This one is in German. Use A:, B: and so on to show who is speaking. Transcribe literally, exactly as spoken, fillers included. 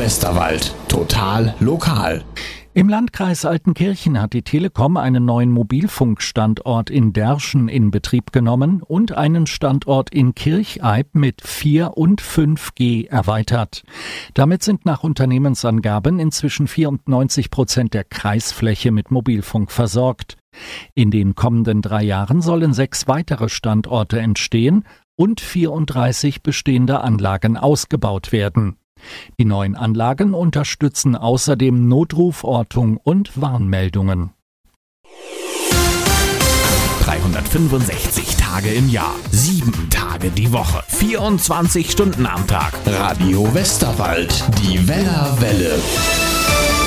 A: Westerwald. Total lokal.
B: Im Landkreis Altenkirchen hat die Telekom einen neuen Mobilfunkstandort in Derschen in Betrieb genommen und einen Standort in Kircheib mit vier und fünf G erweitert. Damit sind nach Unternehmensangaben inzwischen vierundneunzig Prozent der Kreisfläche mit Mobilfunk versorgt. In den kommenden drei Jahren sollen sechs weitere Standorte entstehen und vierunddreißig bestehende Anlagen ausgebaut werden. Die neuen Anlagen unterstützen außerdem Notrufortung und Warnmeldungen.
A: dreihundertfünfundsechzig Tage im Jahr, sieben Tage die Woche, vierundzwanzig Stunden am Tag. Radio Westerwald, die Weller Welle.